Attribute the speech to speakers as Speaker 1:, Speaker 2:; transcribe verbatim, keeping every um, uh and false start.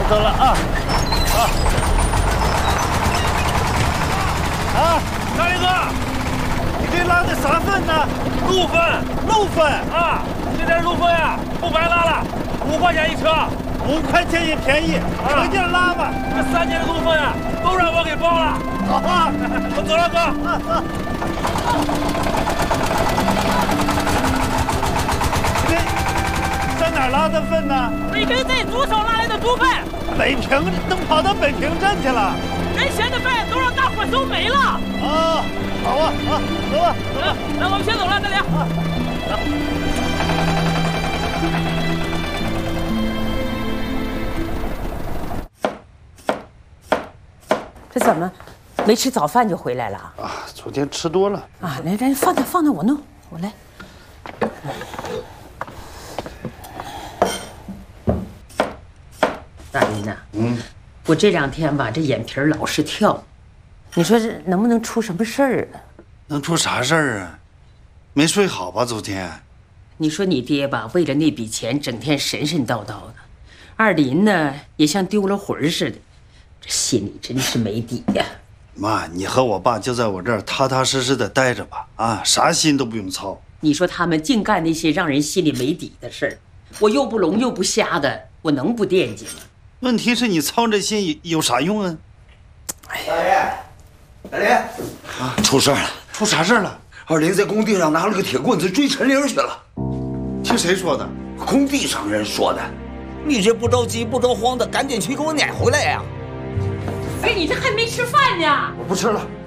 Speaker 1: 走了啊啊啊！大力哥，你这拉的啥粪呢？路粪，路粪啊！这点路粪呀，不白拉了，五块钱一车，五块钱也便宜，使劲拉吧。这三年的路粪啊，都让我给包了。好啊，我走了，哥。啊啊 在哪儿拉的粪呢？
Speaker 2: 北平镇猪手拉来的猪粪。
Speaker 1: 北平都跑到北平镇去了。
Speaker 2: 人闲的粪都让大伙收没了。
Speaker 1: 啊，好啊，啊，走吧，走吧。
Speaker 2: 那我们先走了，大梁。
Speaker 3: 这怎么没吃早饭就回来了？
Speaker 1: 啊，昨天吃多了。
Speaker 3: 啊，来来，放那放那，我弄，我来。 大林呐，嗯，我这两天吧，这眼皮老是跳，你说这能不能出什么事儿啊？
Speaker 4: 能出啥事儿啊？没睡好吧？昨天？
Speaker 3: 你说你爹吧，为了那笔钱，整天神神叨叨的；二林呢，也像丢了魂似的，这心里真是没底呀。
Speaker 4: 妈，你和我爸就在我这儿踏踏实实的待着吧，啊，啥心都不用操。
Speaker 3: 你说他们净干那些让人心里没底的事儿，我又不聋又不瞎的，我能不惦记吗？
Speaker 4: 问题是你操这心有有啥用啊？
Speaker 5: 大林，大林，啊，出事了！
Speaker 4: 出啥事了？
Speaker 5: 二林在工地上拿了个铁棍子追陈玲去了。
Speaker 4: 听谁说的？
Speaker 5: 工地上人说的。你这不着急不着慌的，赶紧去给我撵回来呀！
Speaker 3: 哎，你这还没吃饭呢？
Speaker 5: 我不吃了。